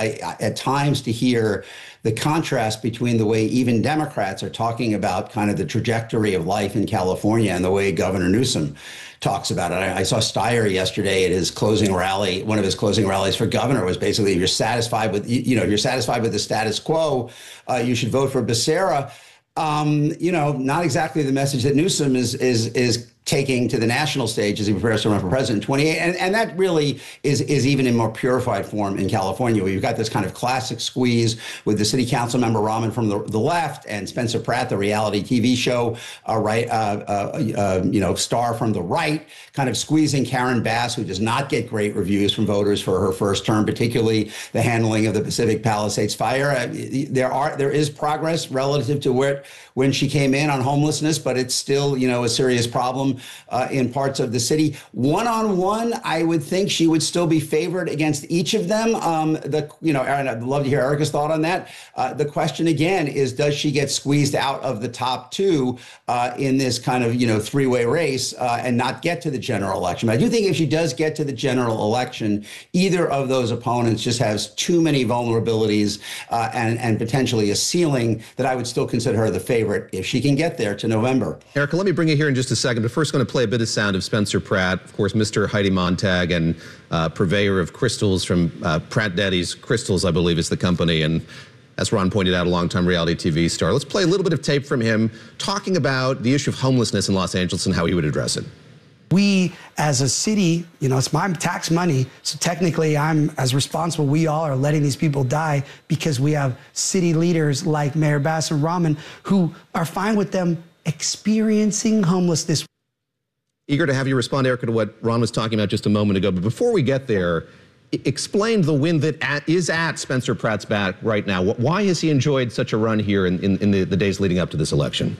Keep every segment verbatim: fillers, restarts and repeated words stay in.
I, I, at times to hear the contrast between the way even Democrats are talking about kind of the trajectory of life in California and the way Governor Newsom talks about it. I, I saw Steyer yesterday at his closing rally. One of his closing rallies for governor was basically, if you're satisfied with, you know, if you're satisfied with the status quo, uh, you should vote for Becerra. Um, you know, not exactly the message that Newsom is is is taking to the national stage as he prepares to run for president in twenty-eight. And, and that really is, is even in more purified form in California, where you've got this kind of classic squeeze with the city council member Rahman from the, the left and Spencer Pratt, the reality T V show, uh, right, uh, uh, uh, you know, star from the right, kind of squeezing Karen Bass, who does not get great reviews from voters for her first term, particularly the handling of the Pacific Palisades fire. Uh, there are there is progress relative to where when she came in on homelessness, but it's still, you know, a serious problem uh, in parts of the city. One-on-one, I would think she would still be favored against each of them. Um, the, you know, Aaron, I'd love to hear Erica's thought on that. Uh, the question again is, does she get squeezed out of the top two uh, in this kind of, you know, three-way race uh, and not get to the general election? But I do think if she does get to the general election, either of those opponents just has too many vulnerabilities uh, and, and potentially a ceiling that I would still consider her the favorite if she can get there to November. Erica, let me bring you here in just a second, but first going to play a bit of sound of Spencer Pratt, of course, Mister Heidi Montag, and uh, purveyor of crystals from uh, Pratt Daddy's Crystals, I believe is the company, and as Ron pointed out, a longtime reality T V star. Let's play a little bit of tape from him talking about the issue of homelessness in Los Angeles and how he would address it. We, as a city, you know, it's my tax money, so technically I'm as responsible. We all are letting these people die because we have city leaders like Mayor Bass and Rahman who are fine with them experiencing homelessness. Eager to have you respond, Erica, to what Ron was talking about just a moment ago. But before we get there, explain the wind that at, is at Spencer Pratt's back right now. Why has he enjoyed such a run here in, in, in the, the days leading up to this election?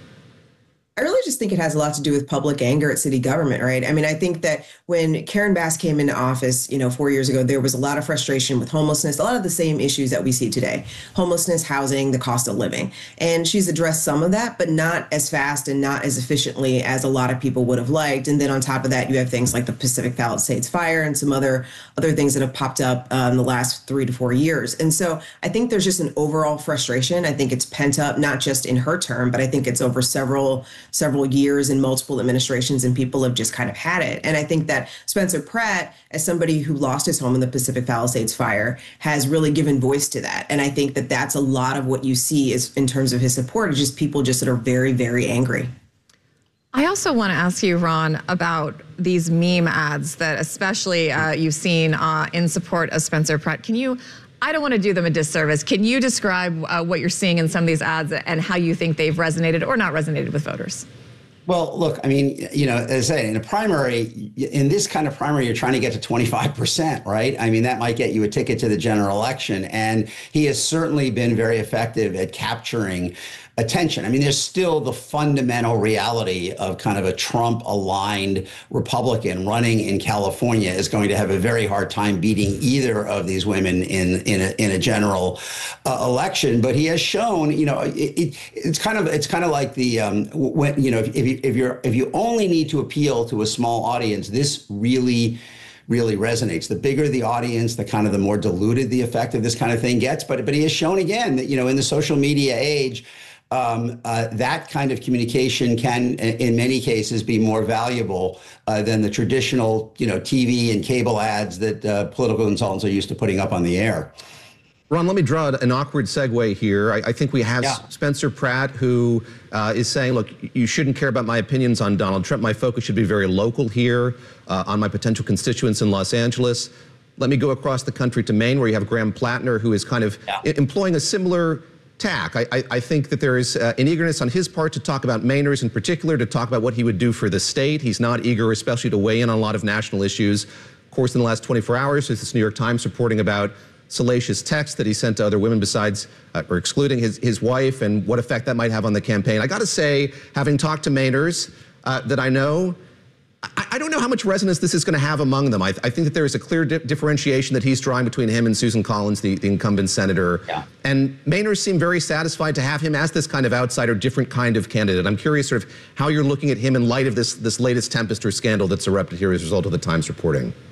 I really just think it has a lot to do with public anger at city government, right? I mean, I think that when Karen Bass came into office, you know, four years ago, there was a lot of frustration with homelessness, a lot of the same issues that we see today: homelessness, housing, the cost of living. And she's addressed some of that, but not as fast and not as efficiently as a lot of people would have liked. And then on top of that, you have things like the Pacific Palisades fire and some other other things that have popped up uh, in the last three to four years. And so I think there's just an overall frustration. I think it's pent up, not just in her term, but I think it's over several several years and multiple administrations, and people have just kind of had it. And I think that Spencer Pratt, as somebody who lost his home in the Pacific Palisades fire, has really given voice to that. And I think that that's a lot of what you see is in terms of his support, is just people just that are very, very angry. I also want to ask you, Ron, about these meme ads that especially uh, you've seen uh, in support of Spencer Pratt. Can you, I don't want to do them a disservice, can you describe uh, what you're seeing in some of these ads and how you think they've resonated or not resonated with voters? Well, look, I mean, you know, as I say, in a primary, in this kind of primary, you're trying to get to twenty-five percent, right? I mean, that might get you a ticket to the general election. And he has certainly been very effective at capturing attention. I mean, there's still the fundamental reality of kind of a Trump-aligned Republican running in California is going to have a very hard time beating either of these women in in a, in a general uh, election. But he has shown, you know, it, it, it's kind of it's kind of like the um, when you know if, if you if you're if you only need to appeal to a small audience, this really. really resonates. The bigger the audience, the kind of the more diluted the effect of this kind of thing gets. But but he has shown again that, you know, in the social media age, um, uh, that kind of communication can, in many cases, be more valuable uh, than the traditional, you know, T V and cable ads that uh, political consultants are used to putting up on the air. Ron, let me draw an awkward segue here. I, I think we have yeah. Spencer Pratt, who uh, is saying, look, you shouldn't care about my opinions on Donald Trump. My focus should be very local here uh, on my potential constituents in Los Angeles. Let me go across the country to Maine, where you have Graham Plattner, who is kind of yeah. employing a similar tack. I, I, I think that there is uh, an eagerness on his part to talk about Mainers in particular, to talk about what he would do for the state. He's not eager, especially to weigh in on a lot of national issues. Of course, in the last twenty-four hours, there's this New York Times reporting about salacious text that he sent to other women besides, uh, or excluding his, his wife, and what effect that might have on the campaign. I got to say, having talked to Mainers uh, that I know, I, I don't know how much resonance this is going to have among them. I, I think that there is a clear di differentiation that he's drawing between him and Susan Collins, the, the incumbent senator. Yeah. And Mainers seem very satisfied to have him as this kind of outsider, different kind of candidate. I'm curious sort of how you're looking at him in light of this, this latest tempest or scandal that's erupted here as a result of the Times reporting.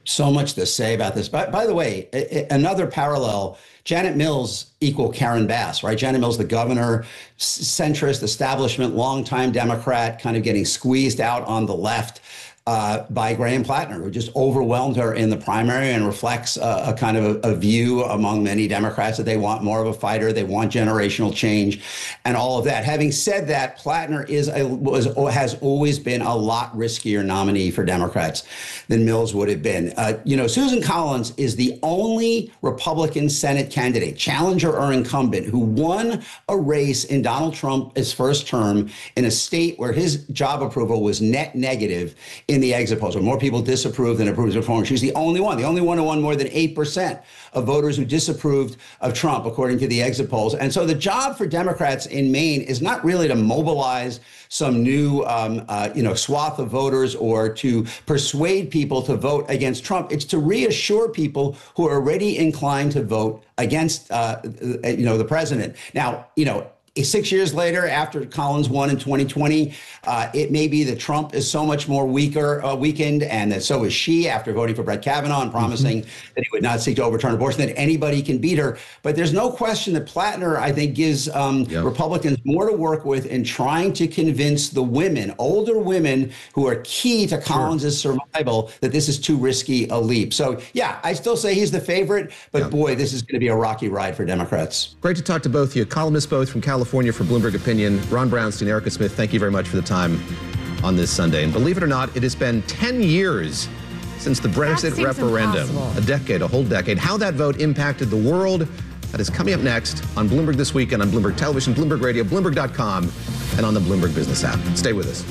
So much to say about this. By, by the way, another parallel, Janet Mills equal Karen Bass, right? Janet Mills, the governor, centrist, establishment, longtime Democrat, kind of getting squeezed out on the left uh, by Graham Plattner, who just overwhelmed her in the primary and reflects a, a kind of a, a view among many Democrats that they want more of a fighter, they want generational change, and all of that. Having said that, Plattner is a, was has always been a lot riskier nominee for Democrats than Mills would have been. Uh, you know, Susan Collins is the only Republican Senate candidate, challenger or incumbent, who won a race in Donald Trump's first term in a state where his job approval was net negative in the exit polls, where more people disapproved than approved of reform. She's the only one, the only one who won more than eight percent of voters who disapproved of Trump, according to the exit polls. And so the job for Democrats in Maine is not really to mobilize some new, um, uh, you know, swath of voters or to persuade people to vote against Trump. It's to reassure people who are already inclined to vote against, uh, you know, the president. Now, you know, six years later, after Collins won in twenty twenty, uh, it may be that Trump is so much more weaker, uh, weakened, and that so is she after voting for Brett Kavanaugh and promising mm-hmm. that he would not seek to overturn abortion, that anybody can beat her. But there's no question that Plattner, I think, gives um, yep. Republicans more to work with in trying to convince the women, older women who are key to Collins's sure. survival, that this is too risky a leap. So, yeah, I still say he's the favorite, but yep. boy, this is going to be a rocky ride for Democrats. Great to talk to both of you. Columnists both from California for Bloomberg Opinion. Ron Brownstein, Erica Smith, thank you very much for the time on this Sunday. And believe it or not, it has been ten years since the Brexit referendum. Impossible. A decade, a whole decade. How that vote impacted the world, that is coming up next on Bloomberg This Week and on Bloomberg Television, Bloomberg Radio, Bloomberg dot com, and on the Bloomberg Business app. Stay with us.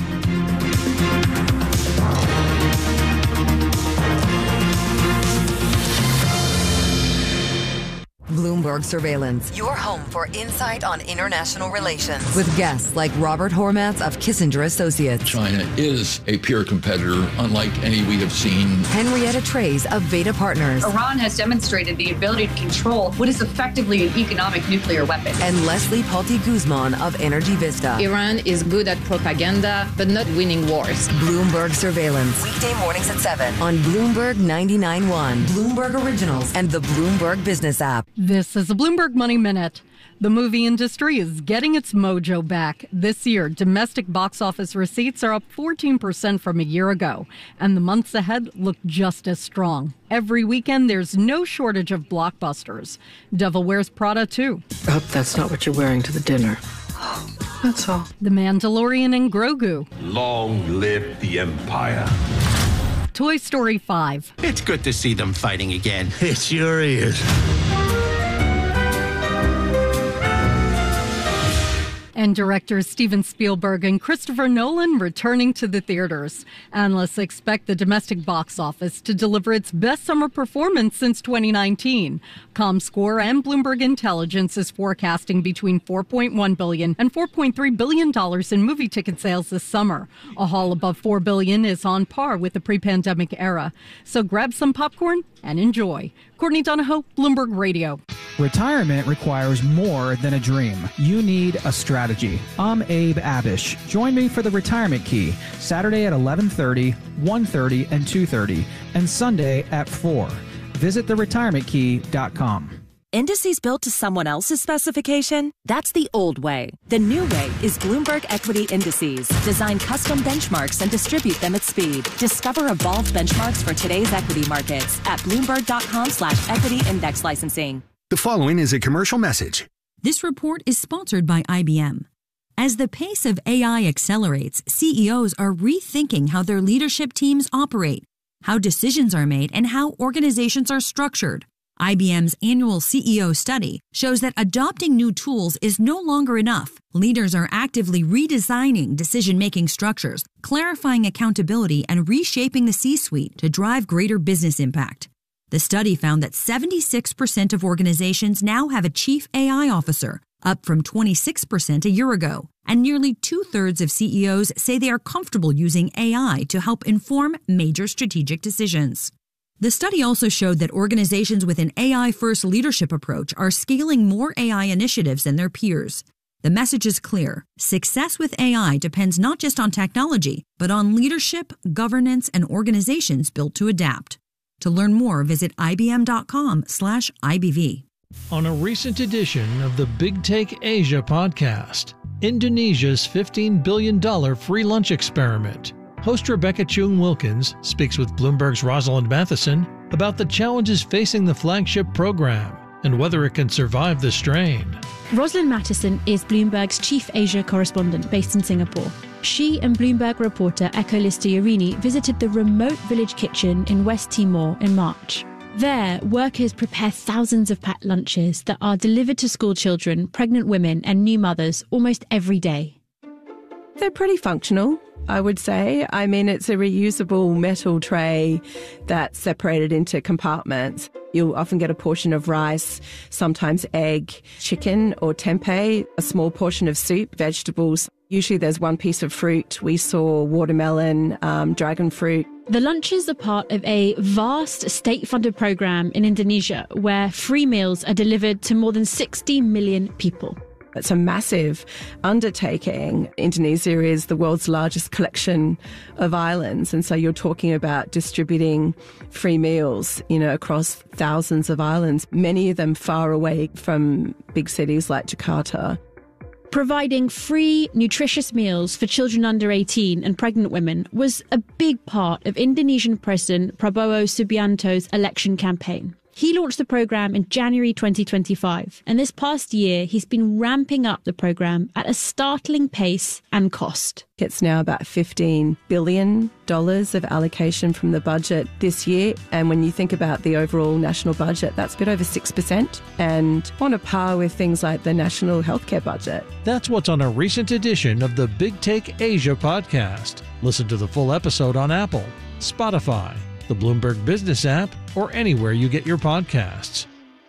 Bloomberg Surveillance, your home for insight on international relations. With guests like Robert Hormats of Kissinger Associates. China is a peer competitor, unlike any we have seen. Henrietta Trays of Veda Partners. Iran has demonstrated the ability to control what is effectively an economic nuclear weapon. And Leslie Palti Guzman of Energy Vista. Iran is good at propaganda, but not winning wars. Bloomberg Surveillance. Weekday mornings at seven on Bloomberg ninety-nine point one, Bloomberg Originals, and the Bloomberg Business app. This is a Bloomberg Money Minute. The movie industry is getting its mojo back. This year, domestic box office receipts are up fourteen percent from a year ago, and the months ahead look just as strong. Every weekend, there's no shortage of blockbusters. Devil Wears Prada, too. I hope that's not what you're wearing to the dinner. That's all. The Mandalorian and Grogu. Long live the Empire. Toy Story five. It's good to see them fighting again. It sure is. And directors Steven Spielberg and Christopher Nolan returning to the theaters. Analysts expect the domestic box office to deliver its best summer performance since twenty nineteen. ComScore and Bloomberg Intelligence is forecasting between four point one billion dollars and four point three billion dollars in movie ticket sales this summer. A haul above four billion dollars is on par with the pre-pandemic era. So grab some popcorn and enjoy. Courtney Donahoe, Bloomberg Radio. Retirement requires more than a dream. You need a strategy. I'm Abe Abish. Join me for the Retirement Key, Saturday at eleven thirty, one thirty, and two thirty, and Sunday at four. Visit the retirement key dot com. Indices built to someone else's specification? That's the old way. The new way is Bloomberg Equity Indices. Design custom benchmarks and distribute them at speed. Discover evolved benchmarks for today's equity markets at bloomberg.com slash equity index licensing. The following is a commercial message. This report is sponsored by I B M. As the pace of A I accelerates, C E Os are rethinking how their leadership teams operate, how decisions are made, and how organizations are structured. I B M's annual C E O study shows that adopting new tools is no longer enough. Leaders are actively redesigning decision-making structures, clarifying accountability, and reshaping the C-suite to drive greater business impact. The study found that seventy-six percent of organizations now have a chief A I officer, up from twenty-six percent a year ago. And nearly two-thirds of C E Os say they are comfortable using A I to help inform major strategic decisions. The study also showed that organizations with an A I-first leadership approach are scaling more A I initiatives than their peers. The message is clear. Success with A I depends not just on technology, but on leadership, governance, and organizations built to adapt. To learn more, visit ibm.com slash IBV. On a recent edition of the Big Take Asia podcast, Indonesia's fifteen billion dollars free lunch experiment. Host Rebecca Chung Wilkins speaks with Bloomberg's Rosalind Matheson about the challenges facing the flagship program and whether it can survive the strain. Rosalind Matheson is Bloomberg's chief Asia correspondent based in Singapore. She and Bloomberg reporter Eko Listiarini visited the remote village kitchen in West Timor in March. There, workers prepare thousands of packed lunches that are delivered to school children, pregnant women, and new mothers almost every day. They're pretty functional, I would say. I mean, it's a reusable metal tray that's separated into compartments. You'll often get a portion of rice, sometimes egg, chicken or tempeh, a small portion of soup, vegetables. Usually there's one piece of fruit. We saw watermelon, um, dragon fruit. The lunches are part of a vast state-funded program in Indonesia where free meals are delivered to more than sixty million people. It's a massive undertaking. Indonesia is the world's largest collection of islands. And so you're talking about distributing free meals, you know, across thousands of islands, many of them far away from big cities like Jakarta. Providing free, nutritious meals for children under eighteen and pregnant women was a big part of Indonesian President Prabowo Subianto's election campaign. He launched the program in January twenty twenty-five, and this past year he's been ramping up the program at a startling pace and cost. It's now about fifteen billion dollars of allocation from the budget this year, and when you think about the overall national budget, that's a bit over six percent, and on a par with things like the national healthcare budget. That's what's on a recent edition of the Big Take Asia podcast. Listen to the full episode on Apple, Spotify, the Bloomberg Business app, or anywhere you get your podcasts.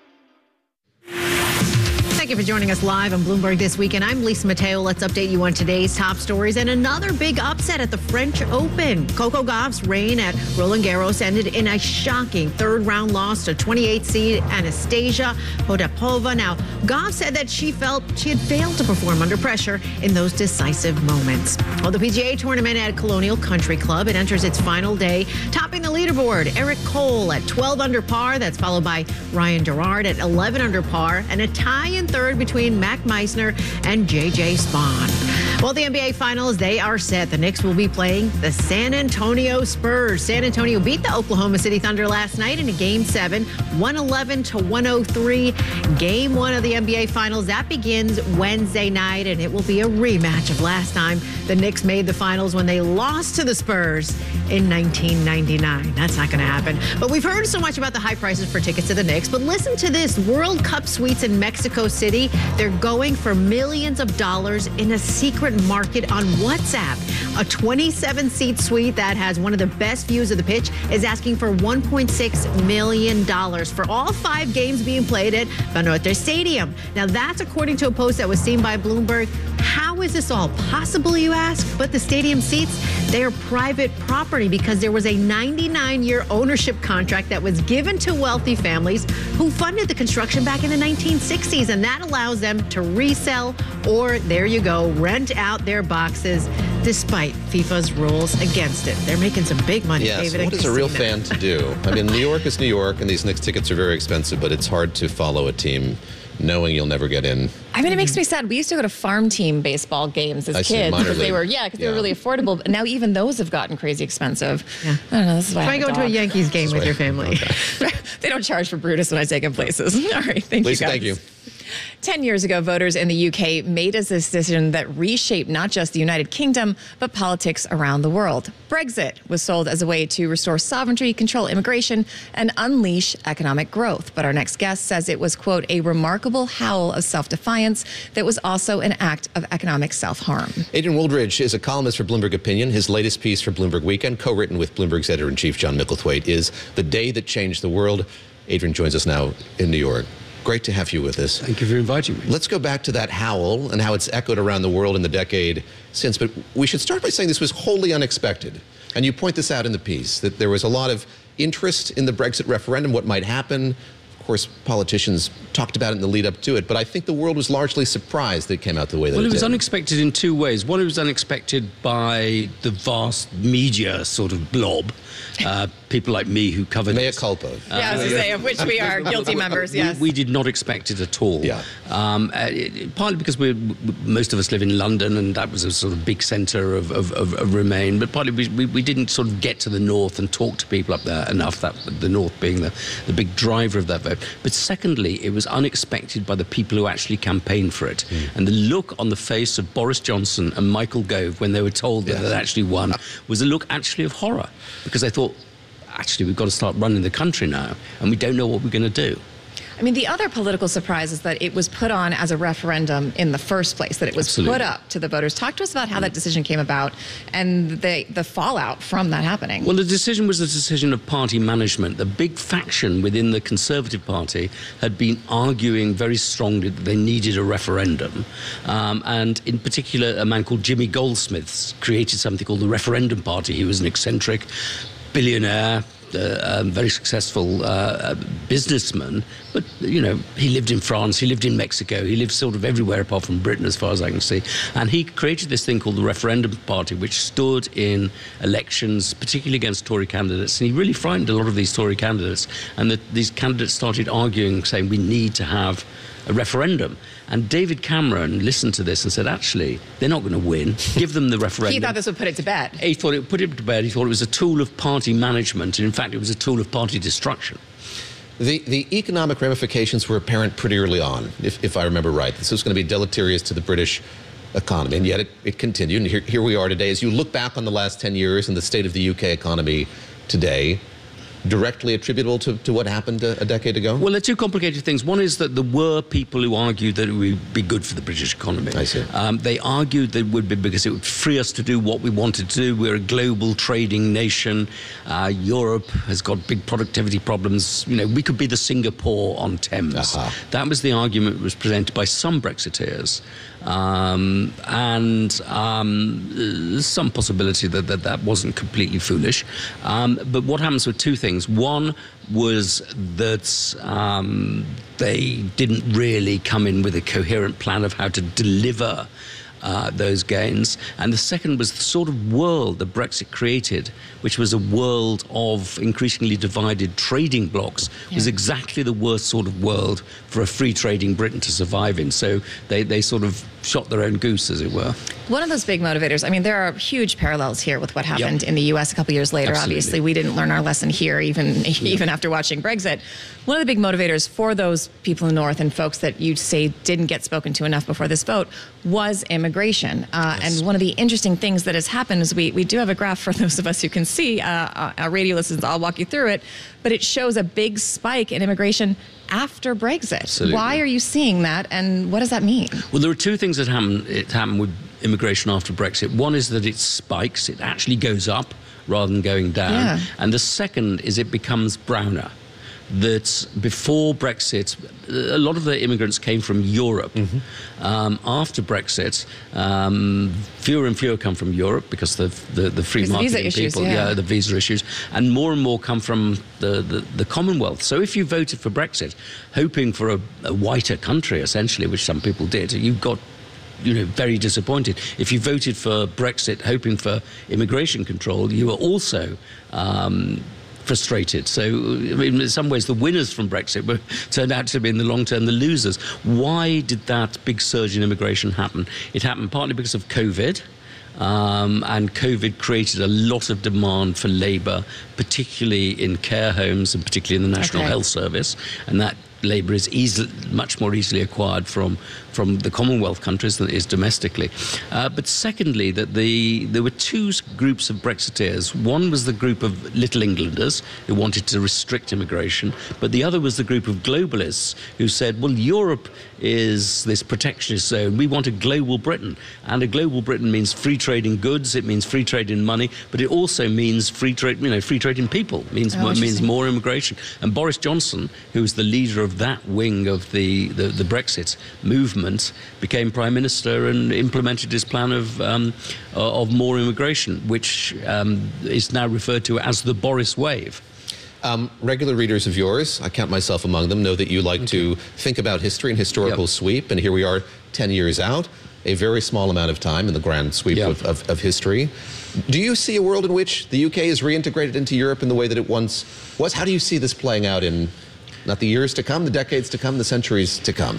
Thank you for joining us live on Bloomberg This Weekend. I'm Lisa Mateo. Let's update you on today's top stories and another big upset at the French Open. Coco Gauff's reign at Roland Garros ended in a shocking third-round loss to twenty-eighth seed Anastasia Potapova. Now, Gauff said that she felt she had failed to perform under pressure in those decisive moments. Well, the P G A tournament at Colonial Country Club, it enters its final day, topping the leaderboard. Eric Cole at twelve under par. That's followed by Ryan Gerard at eleven under par, and a tie in third between Mac Meisner and J J Spaun. Well, the N B A Finals, they are set. The Knicks will be playing the San Antonio Spurs. San Antonio beat the Oklahoma City Thunder last night in a game seven, one eleven to one oh three. Game one of the N B A Finals, that begins Wednesday night, and it will be a rematch of last time the Knicks made the finals when they lost to the Spurs in nineteen ninety-nine. That's not going to happen. But we've heard so much about the high prices for tickets to the Knicks. But listen to this. World Cup suites in Mexico City, they're going for millions of dollars in a secret market on WhatsApp. A twenty-seven seat suite that has one of the best views of the pitch is asking for one point six million dollars for all five games being played at Banorte Stadium. Now, that's according to a post that was seen by Bloomberg. How is this all possible, you ask? But the stadium seats, they are private property because there was a ninety-nine year ownership contract that was given to wealthy families who funded the construction back in the nineteen sixties, and that allows them to resell or, there you go, rent out their boxes despite FIFA's rules against it. They're making some big money, yes, David. What is a real fan to do? I mean, New York is New York, and these Knicks tickets are very expensive, but it's hard to follow a team knowing you'll never get in. I mean, it makes me sad. We used to go to farm team baseball games as I see, kids minor because they league. were, yeah, because Yeah. they were really affordable. But now even those have gotten crazy expensive. Yeah. I don't know. This is why I Try have going a to a dog. Yankees game with your family. They don't charge for Brutus when I take them places. All right, thank Lisa, you guys. thank you. Ten years ago, voters in the U K made a decision that reshaped not just the United Kingdom, but politics around the world. Brexit was sold as a way to restore sovereignty, control immigration, and unleash economic growth. But our next guest says it was, quote, a remarkable howl of self-defiance that was also an act of economic self-harm. Adrian Wooldridge is a columnist for Bloomberg Opinion. His latest piece for Bloomberg Weekend, co-written with Bloomberg's editor-in-chief, John Micklethwaite, is The Day That Changed the World. Adrian joins us now in New York. Great to have you with us. Thank you for inviting me. Let's go back to that howl and how it's echoed around the world in the decade since. But we should start by saying this was wholly unexpected. And you point this out in the piece, that there was a lot of interest in the Brexit referendum, what might happen. Of course, politicians talked about it in the lead up to it, but I think the world was largely surprised that it came out the way that well, it did. Well, it was unexpected in two ways. One, it was unexpected by the vast media sort of blob. Uh, people like me who covered Mea culpa. Uh, yeah, I was to say, of which we are guilty members, yes. We, we did not expect it at all. Yeah. Um, uh, it, partly because we're, most of us live in London, and that was a sort of big centre of, of, of, of Remain, but partly we, we, we didn't sort of get to the north and talk to people up there enough, that the north being the, the big driver of that vote. But secondly, it was unexpected by the people who actually campaigned for it. Mm. And the look on the face of Boris Johnson and Michael Gove when they were told that yes. they'd actually won was a look actually of horror, because they thought, actually, we've got to start running the country now, and we don't know what we're going to do. I mean, the other political surprise is that it was put on as a referendum in the first place, that it was Absolutely. put up to the voters. Talk to us about how that decision came about and the, the fallout from that happening. Well, the decision was a decision of party management. The big faction within the Conservative Party had been arguing very strongly that they needed a referendum. Um, and in particular, a man called Jimmy Goldsmith created something called the Referendum Party. He was an eccentric billionaire, Uh, um, very successful uh, businessman, but, you know, he lived in France, he lived in Mexico, he lived sort of everywhere apart from Britain, as far as I can see. And he created this thing called the Referendum Party, which stood in elections, particularly against Tory candidates. And he really frightened a lot of these Tory candidates. And that these candidates started arguing, saying, we need to have a referendum. And David Cameron listened to this and said, actually, they're not going to win. Give them the referendum. He thought this would put it to bed. He thought it would put it to bed. He thought it was a tool of party management. And in fact, it was a tool of party destruction. The, the economic ramifications were apparent pretty early on, if, if I remember right. This was going to be deleterious to the British economy, and yet it, it continued. And here, here we are today. As you look back on the last ten years and the state of the U K economy today, directly attributable to, to what happened a, a decade ago? Well, there are two complicated things. One is that there were people who argued that it would be good for the British economy. I see. Um, they argued that it would be because it would free us to do what we wanted to do. We're a global trading nation. Uh, Europe has got big productivity problems. You know, we could be the Singapore on Thames. Uh-huh. That was the argument that was presented by some Brexiteers. Um, and um, there's some possibility that, that that wasn't completely foolish. Um, but what happens with two things? One was that um, they didn't really come in with a coherent plan of how to deliver Uh, those gains. And the second was the sort of world that Brexit created, which was a world of increasingly divided trading blocs, yeah. was exactly the worst sort of world for a free trading Britain to survive in. So they, they sort of shot their own goose, as it were. One of those big motivators, I mean, there are huge parallels here with what happened yep. in the U S a couple years later. Absolutely. Obviously, we didn't learn our lesson here, even, yeah. even after watching Brexit. One of the big motivators for those people in the North and folks that you say didn't get spoken to enough before this vote was immigration. Uh, yes. And one of the interesting things that has happened is we, we do have a graph for those of us who can see, uh, our radio listeners, I'll walk you through it, but it shows a big spike in immigration after Brexit. Absolutely. Why are you seeing that, and what does that mean? Well, there are two things that happen, it happened with immigration after Brexit. One is that it spikes, it actually goes up rather than going down. Yeah. And the second is it becomes browner. That before Brexit, a lot of the immigrants came from Europe. Mm-hmm. um, after Brexit, um, fewer and fewer come from Europe because the the, the free market the visa people, issues, yeah. yeah, the visa issues, and more and more come from the, the, the Commonwealth. So if you voted for Brexit, hoping for a, a whiter country, essentially, which some people did, you got you know, very disappointed. If you voted for Brexit, hoping for immigration control, you were also um, frustrated. So in some ways, the winners from Brexit were turned out to be, in the long term, the losers. Why did that big surge in immigration happen? It happened partly because of COVID. Um, and COVID created a lot of demand for labour, particularly in care homes and particularly in the National okay. Health Service. And that labour is easily, much more easily acquired from, from the Commonwealth countries than it is domestically. Uh, but secondly, that the there were two groups of Brexiteers. One was the group of Little Englanders who wanted to restrict immigration, but the other was the group of globalists who said, well, Europe is this protectionist zone. We want a global Britain. And a global Britain means free trade in goods, it means free trade in money, but it also means free trade, you know, free trade in people, it means, oh, it means more immigration. And Boris Johnson, who was the leader of that wing of the, the, the Brexit movement, became Prime Minister and implemented his plan of, um, of more immigration, which um, is now referred to as the Boris Wave. Um, regular readers of yours, I count myself among them, know that you like to think about history and historical yep. sweep, and here we are ten years out, a very small amount of time in the grand sweep yep. of, of, of history. Do you see a world in which the U K is reintegrated into Europe in the way that it once was? How do you see this playing out in not the years to come, the decades to come, the centuries to come?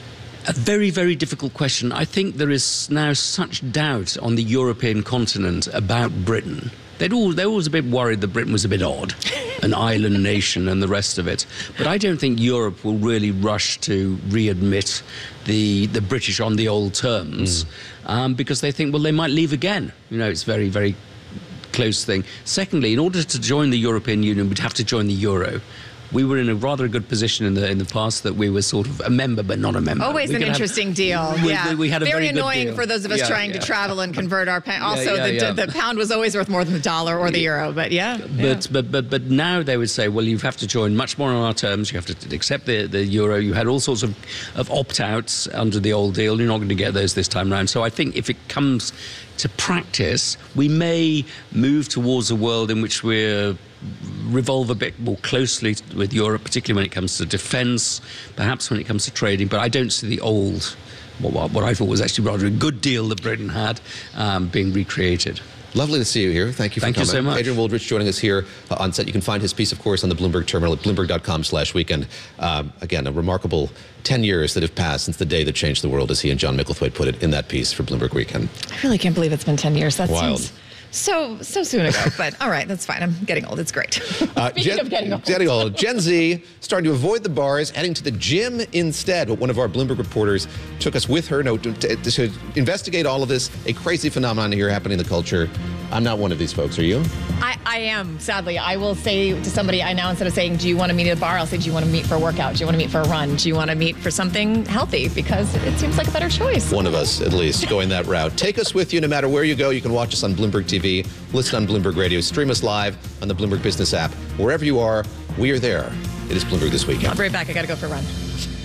A very, very difficult question. I think there is now such doubt on the European continent about Britain. They'd all, they're always a bit worried that Britain was a bit odd, an island nation and the rest of it. But I don't think Europe will really rush to readmit the, the British on the old terms mm. um, because they think, well, they might leave again. You know, it's very, very close thing. Secondly, in order to join the European Union, we'd have to join the euro. We were in a rather good position in the in the past that we were sort of a member but not a member. Always we an interesting have, deal. We, yeah, we, we had a very, very annoying good for those of us yeah, trying yeah. to travel and convert our pound. Also, yeah, yeah, the, yeah. the pound was always worth more than the dollar or the euro. But yeah, but, yeah. but but but now they would say, well, you have to join much more on our terms. You have to accept the the euro. You had all sorts of of opt-outs under the old deal. You're not going to get those this time around. So I think if it comes to practice, we may move towards a world in which we're revolve a bit more closely with Europe, particularly when it comes to defence, perhaps when it comes to trading. But I don't see the old, what, what I thought was actually rather a good deal that Britain had, um, being recreated. Lovely to see you here. Thank you for Thank coming. you so much. Adrian Wooldridge joining us here uh, on set. You can find his piece, of course, on the Bloomberg terminal at bloomberg dot com slash weekend. Um, again, a remarkable ten years that have passed since the day that changed the world, as he and John Micklethwaite put it in that piece for Bloomberg Weekend. I really can't believe it's been ten years. That Wild. seems so so soon ago. But all right, that's fine. I'm getting old. It's great. Uh, Speaking Gen, of getting old. Getting old. Gen Z starting to avoid the bars, heading to the gym instead. But one of our Bloomberg reporters took us with her no, to, to, to investigate all of this, a crazy phenomenon here happening in the culture. I'm not one of these folks. Are you? I, I am, sadly. I will say to somebody, I now, instead of saying, do you want to meet at a bar, I'll say, do you want to meet for a workout? Do you want to meet for a run? Do you want to meet for something healthy? Because it seems like a better choice. One of us, at least, going that route. Take us with you no matter where you go. You can watch us on Bloomberg T V, listen on Bloomberg Radio, stream us live on the Bloomberg Business app. Wherever you are, we are there. It is Bloomberg This Weekend. I'll be right back. I got to go for a run.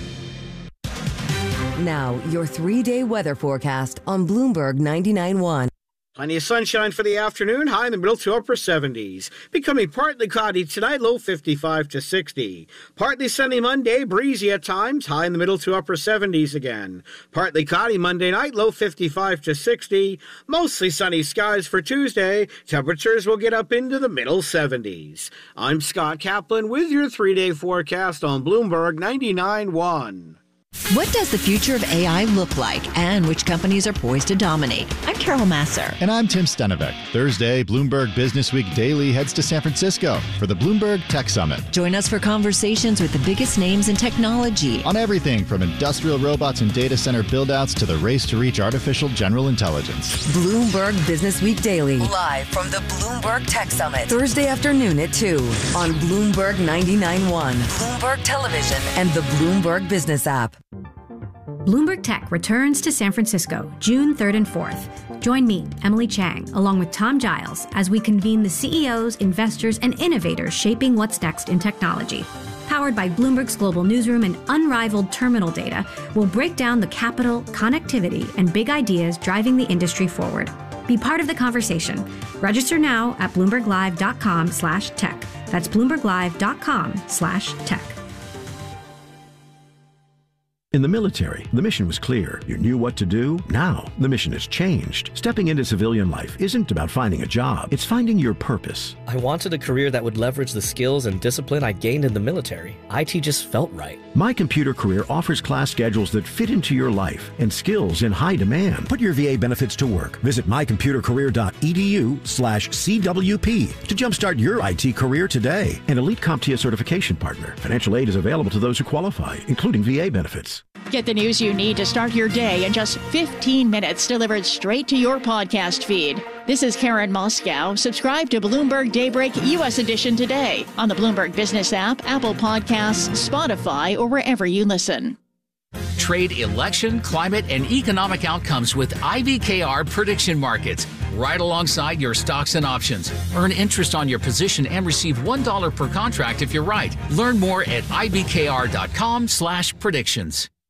Now, your three-day weather forecast on Bloomberg ninety-nine point one. Plenty of sunshine for the afternoon, high in the middle to upper seventies. Becoming partly cloudy tonight, low fifty-five to sixty. Partly sunny Monday, breezy at times, high in the middle to upper seventies again. Partly cloudy Monday night, low fifty-five to sixty. Mostly sunny skies for Tuesday. Temperatures will get up into the middle seventies. I'm Scott Kaplan with your three-day forecast on Bloomberg ninety-nine point one. What does the future of A I look like, and which companies are poised to dominate? I'm Carol Masser. And I'm Tim Stenevec. Thursday, Bloomberg Business Week Daily heads to San Francisco for the Bloomberg Tech Summit. Join us for conversations with the biggest names in technology. On everything from industrial robots and data center buildouts to the race to reach artificial general intelligence. Bloomberg Business Week Daily. Live from the Bloomberg Tech Summit. Thursday afternoon at two on Bloomberg ninety-nine point one, Bloomberg Television, and the Bloomberg Business app. Bloomberg Tech returns to San Francisco June third and fourth. Join me, Emily Chang, along with Tom Giles, as we convene the C E Os, investors, and innovators shaping what's next in technology. Powered by Bloomberg's global newsroom and unrivaled terminal data, we'll break down the capital, connectivity, and big ideas driving the industry forward. Be part of the conversation. Register now at bloomberg live dot com slash tech. That's bloomberg live dot com slash tech. In the military, the mission was clear. You knew what to do. Now, the mission has changed. Stepping into civilian life isn't about finding a job. It's finding your purpose. I wanted a career that would leverage the skills and discipline I gained in the military. I T just felt right. My Computer Career offers class schedules that fit into your life and skills in high demand. Put your V A benefits to work. Visit my computer career dot e d u slash C W P to jumpstart your I T career today. An Elite CompTIA certification partner. Financial aid is available to those who qualify, including V A benefits. Get the news you need to start your day in just fifteen minutes, delivered straight to your podcast feed. This is Karen Moscow. Subscribe to Bloomberg Daybreak U S Edition today on the Bloomberg Business app, Apple Podcasts, Spotify, or wherever you listen. Trade election, climate, and economic outcomes with I B K R Prediction Markets, right alongside your stocks and options. Earn interest on your position and receive one dollar per contract if you're right. Learn more at I B K R dot com slash predictions.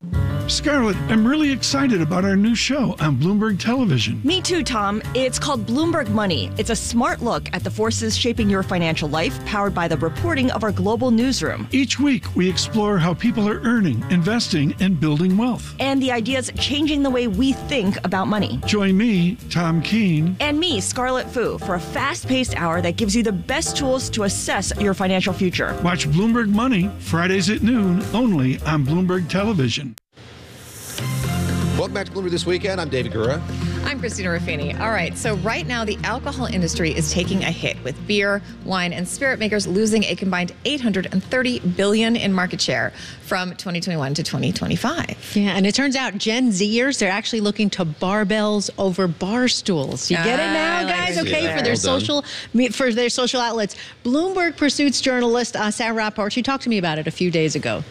Scarlett, I'm really excited about our new show on Bloomberg Television. Me too, Tom. It's called Bloomberg Money. It's a smart look at the forces shaping your financial life, powered by the reporting of our global newsroom. Each week, we explore how people are earning, investing, and building wealth. And the ideas changing the way we think about money. Join me, Tom Keene. And me, Scarlett Fu, for a fast-paced hour that gives you the best tools to assess your financial future. Watch Bloomberg Money, Fridays at noon, only on Bloomberg Television. Welcome back to Bloomberg This Weekend. I'm David Gura. I'm Christina Ruffini. All right, so right now the alcohol industry is taking a hit, with beer, wine, and spirit makers losing a combined eight hundred thirty billion dollars in market share from twenty twenty-one to twenty twenty-five. Yeah, and it turns out Gen Zers, they're actually looking to barbells over bar stools. You get it now, guys? like Okay, yeah. for their Well social for their social outlets. Bloomberg Pursuits journalist uh, Sarah Rappaport, she talked to me about it a few days ago.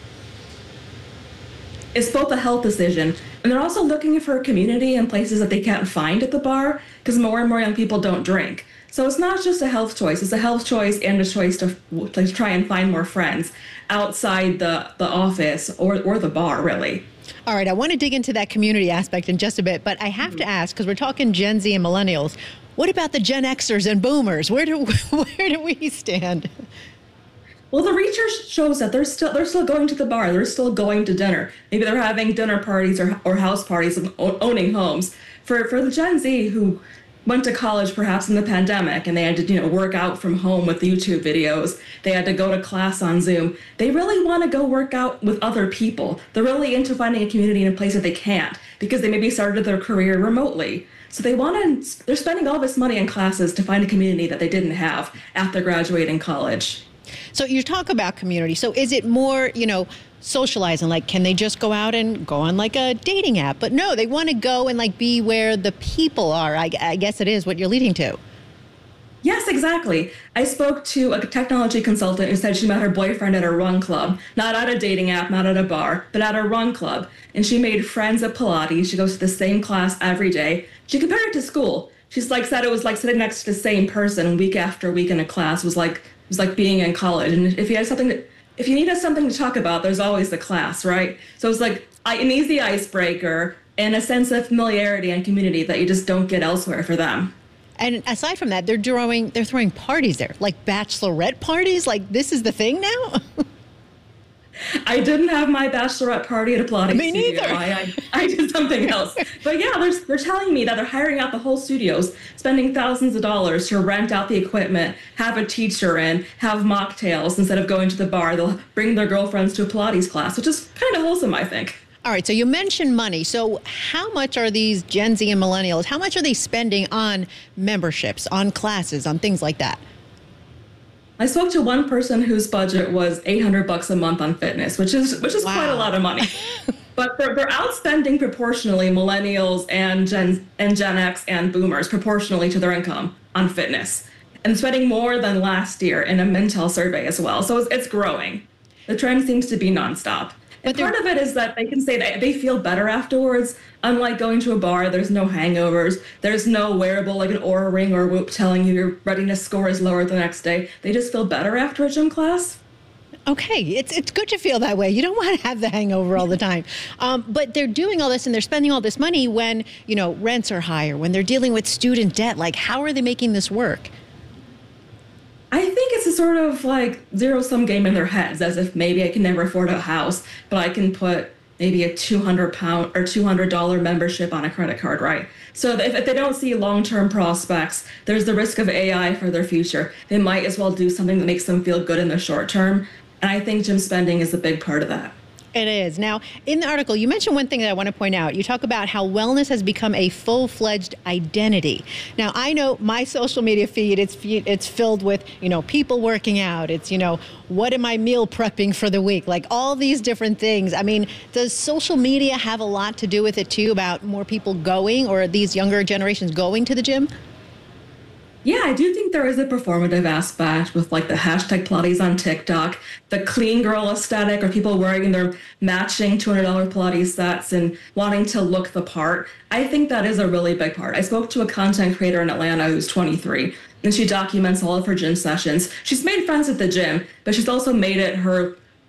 It's both a health decision, and they're also looking for a community in places that they can't find at the bar, because more and more young people don't drink. So it's not just a health choice, it's a health choice and a choice to, to try and find more friends outside the, the office or, or the bar, really. All right, I want to dig into that community aspect in just a bit, but I have to ask, because we're talking Gen Z and millennials, what about the Gen Xers and boomers? Where do, where do we stand? Well, the research shows that they're still they're still going to the bar. They're still going to dinner. Maybe they're having dinner parties or, or house parties and owning homes. For for the Gen Z who went to college perhaps in the pandemic and they had to you know work out from home with YouTube videos, they had to go to class on Zoom. They really want to go work out with other people. They're really into finding a community in a place that they can't because they maybe started their career remotely. So they want to. They're spending all this money on classes to find a community that they didn't have after graduating college. So you talk about community. So is it more, you know, socializing? Like, can they just go out and go on like a dating app? But no, they want to go and like be where the people are. I, I guess it is what you're leading to. Yes, exactly. I spoke to a technology consultant who said she met her boyfriend at a run club, not at a dating app, not at a bar, but at a run club. And she made friends at Pilates. She goes to the same class every day. She compared it to school. She's like said it was like sitting next to the same person week after week in a class. It was like it was like being in college. And if you had something to, if you needed something to talk about, there's always the class, right? So it's like an easy icebreaker and a sense of familiarity and community that you just don't get elsewhere for them. And aside from that, they're throwing they're throwing parties there, like bachelorette parties. Like this is the thing now. I didn't have my bachelorette party at a Pilates Me studio. neither. I, I, I did something else. But yeah, they're, they're telling me that they're hiring out the whole studios, spending thousands of dollars to rent out the equipment, have a teacher in, have mocktails. Instead of going to the bar, they'll bring their girlfriends to a Pilates class, which is kind of wholesome, I think. All right, so you mentioned money. So how much are these Gen Z and millennials, how much are they spending on memberships, on classes, on things like that? I spoke to one person whose budget was eight hundred bucks a month on fitness, which is which is wow. quite a lot of money. But they're, they're outspending proportionally millennials and Gen and Gen X and boomers proportionally to their income on fitness, and spending more than last year in a Mintel survey as well. So it's, it's growing. The trend seems to be nonstop. And part of it is that they can say that they feel better afterwards. Unlike going to a bar, there's no hangovers. There's no wearable like an Oura Ring or Whoop telling you your readiness score is lower the next day. They just feel better after a gym class. Okay, it's it's good to feel that way. You don't want to have the hangover all the time. Um, but they're doing all this and they're spending all this money when, you know, rents are higher, when they're dealing with student debt. Like, how are they making this work? I think it's a sort of like zero-sum game in their heads, as if maybe I can never afford a house, but I can put maybe a two hundred pound or two hundred dollars membership on a credit card, right? So if, if they don't see long-term prospects, there's the risk of A I for their future. They might as well do something that makes them feel good in the short term. And I think gym spending is a big part of that. It is. Now, in the article, you mentioned one thing that I want to point out. You talk about how wellness has become a full-fledged identity. Now, I know my social media feed, it's it's filled with, you know, people working out. It's, you know, what am I meal prepping for the week? Like all these different things. I mean, does social media have a lot to do with it, too, about more people going or these younger generations going to the gym? Yeah, I do think there is a performative aspect with like the hashtag Pilates on TikTok, the clean girl aesthetic, or people wearing their matching two hundred dollars Pilates sets and wanting to look the part. I think that is a really big part. I spoke to a content creator in Atlanta who's twenty-three, and she documents all of her gym sessions. She's made friends at the gym, but she's also made it her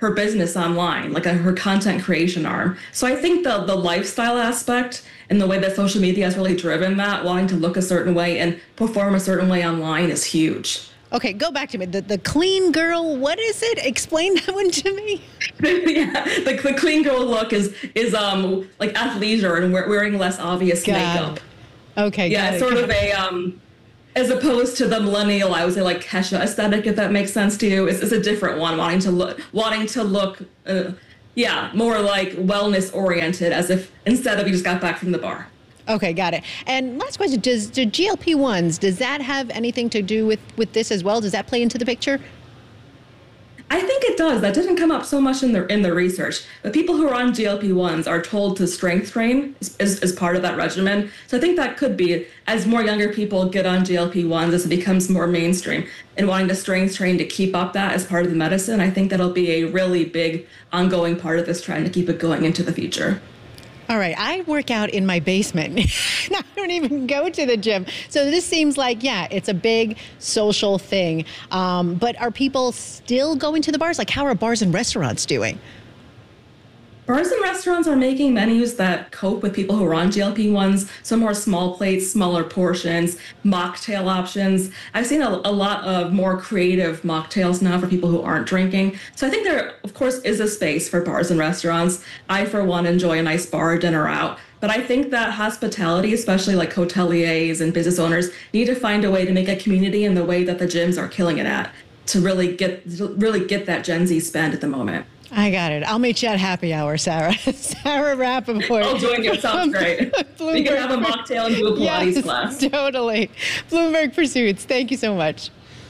her business online, like a, her content creation arm. So I think the the lifestyle aspect and the way that social media has really driven that, wanting to look a certain way and perform a certain way online, is huge. Okay, go back to me. The, the clean girl, what is it? Explain that one to me. Yeah, the, the clean girl look is is um like athleisure and wearing less obvious Got makeup. It. Okay, yeah, got sort it. of a um. As opposed to the millennial, I would say like Kesha aesthetic, if that makes sense to you, is is a different one. Wanting to look, wanting to look, uh, yeah, more like wellness oriented, as if instead of you just got back from the bar. Okay, got it. And last question: Does do G L P ones, does that have anything to do with with this as well? Does that play into the picture? I think it does. That didn't come up so much in the in the research. But people who are on G L P ones are told to strength train as, as, as part of that regimen. So I think that could be, as more younger people get on G L P ones, as it becomes more mainstream, and wanting to strength train to keep up that as part of the medicine, I think that'll be a really big ongoing part of this trend to keep it going into the future. All right, I work out in my basement. I don't even go to the gym. So this seems like, yeah, it's a big social thing. Um, but are people still going to the bars? Like, how are bars and restaurants doing? Bars and restaurants are making menus that cope with people who are on G L P ones, so more small plates, smaller portions, mocktail options. I've seen a, a lot of more creative mocktails now for people who aren't drinking. So I think there, of course, is a space for bars and restaurants. I, for one, enjoy a nice bar or dinner out. But I think that hospitality, especially like hoteliers and business owners, need to find a way to make a community in the way that the gyms are killing it at, to really get to really get that Gen Z spend at the moment. I got it. I'll meet you at happy hour, Sarah. Sarah Rappaport. I'll join you. It sounds great. We can have a mocktail and do a Pilates yes, class. Totally. Bloomberg Pursuits. Thank you so much.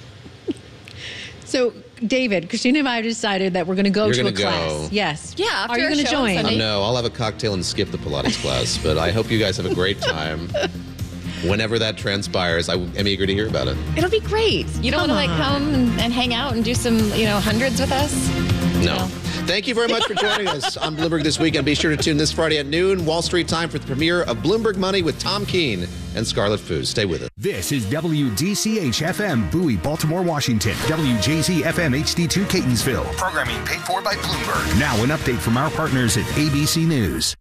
So, David, Christina and I have decided that we're going to go You're to a gonna class. go. Yes. Yeah. After Are you our going to show on join? Sunday. Um, no, I'll have a cocktail and skip the Pilates class, but I hope you guys have a great time. Whenever that transpires, I am eager to hear about it. It'll be great. You don't want to like come and, and hang out and do some, you know, hundreds with us? No. no. Thank you very much for joining us on Bloomberg This Weekend. Be sure to tune this Friday at noon, Wall Street time, for the premiere of Bloomberg Money with Tom Keene and Scarlett Foos. Stay with us. This is W D C H F M, Bowie, Baltimore, Washington. W J Z F M H D two, Catonsville. Programming paid for by Bloomberg. Now an update from our partners at A B C News.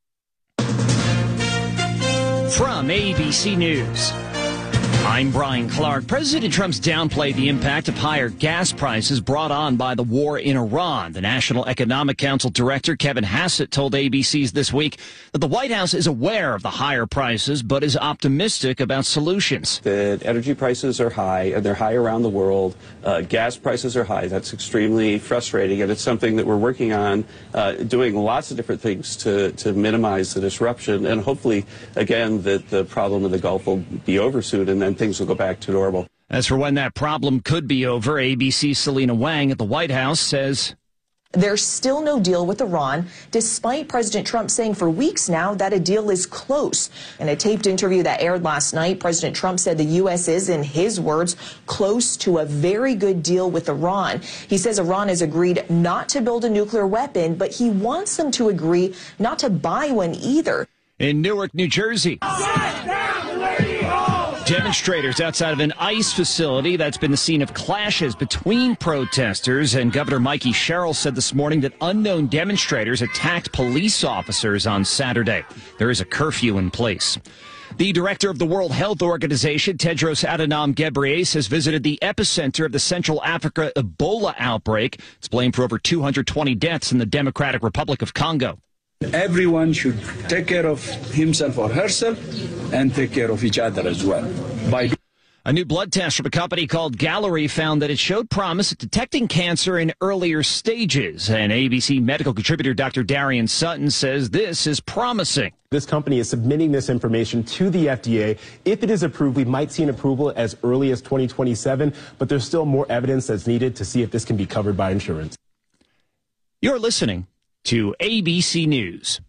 From A B C News, I'm Brian Clark. President Trump's downplayed the impact of higher gas prices brought on by the war in Iran. The National Economic Council Director Kevin Hassett told A B C's This Week that the White House is aware of the higher prices, but is optimistic about solutions. The energy prices are high, and they're high around the world. Uh, gas prices are high. That's extremely frustrating, and it's something that we're working on, uh, doing lots of different things to, to minimize the disruption, and hopefully, again, that the problem in the Gulf will be over soon, and then things will go back to normal. As for when that problem could be over, A B C's Selena Wang at the White House says there's still no deal with Iran, despite President Trump saying for weeks now that a deal is close. In a taped interview that aired last night, President Trump said the U S is, in his words, close to a very good deal with Iran. He says Iran has agreed not to build a nuclear weapon, but he wants them to agree not to buy one either. In Newark, New Jersey, demonstrators outside of an ICE facility that's been the scene of clashes between protesters, and Governor Mikey Sherrill said this morning that unknown demonstrators attacked police officers on Saturday. There is a curfew in place. The director of the World Health Organization, Tedros Adhanom Ghebreyesus, has visited the epicenter of the Central Africa Ebola outbreak. It's blamed for over two hundred twenty deaths in the Democratic Republic of Congo. Everyone should take care of himself or herself and take care of each other as well. By A new blood test from a company called Gallery found that it showed promise at detecting cancer in earlier stages. And A B C medical contributor Doctor Darian Sutton says this is promising. This company is submitting this information to the F D A. If it is approved, we might see an approval as early as twenty twenty-seven, but there's still more evidence that's needed to see if this can be covered by insurance. You're listening to A B C News.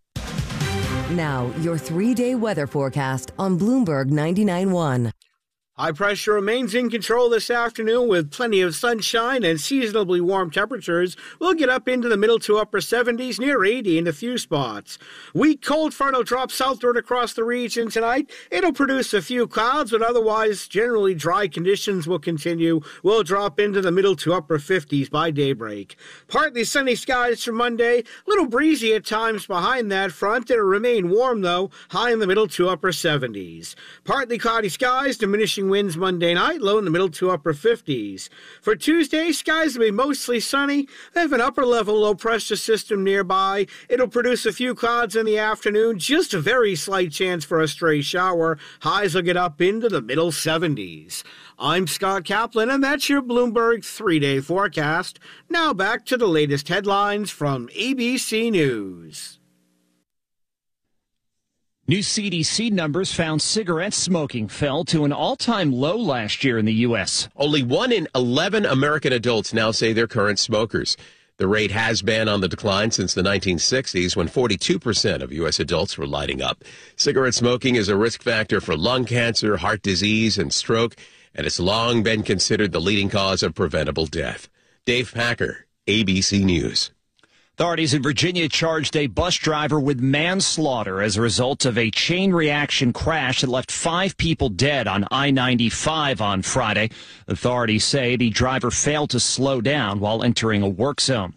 Now, your three-day weather forecast on Bloomberg ninety-nine point one. High pressure remains in control this afternoon with plenty of sunshine and seasonably warm temperatures. We'll get up into the middle to upper seventies, near eighty in a few spots. Weak cold front will drop southward across the region tonight. It'll produce a few clouds, but otherwise generally dry conditions will continue. We'll drop into the middle to upper fifties by daybreak. Partly sunny skies for Monday. A little breezy at times behind that front. It'll remain warm, though, high in the middle to upper seventies. Partly cloudy skies, diminishing winds Monday night, low in the middle to upper fifties. For Tuesday, skies will be mostly sunny. They have an upper-level low-pressure system nearby. It'll produce a few clouds in the afternoon, just a very slight chance for a stray shower. Highs will get up into the middle seventies. I'm Scott Kaplan, and that's your Bloomberg three-day forecast. Now back to the latest headlines from A B C News. New C D C numbers found cigarette smoking fell to an all-time low last year in the U S. Only one in eleven American adults now say they're current smokers. The rate has been on the decline since the nineteen sixties, when forty-two percent of U S adults were lighting up. Cigarette smoking is a risk factor for lung cancer, heart disease, and stroke, and it's long been considered the leading cause of preventable death. Dave Packer, A B C News. Authorities in Virginia charged a bus driver with manslaughter as a result of a chain reaction crash that left five people dead on I ninety-five on Friday. Authorities say the driver failed to slow down while entering a work zone.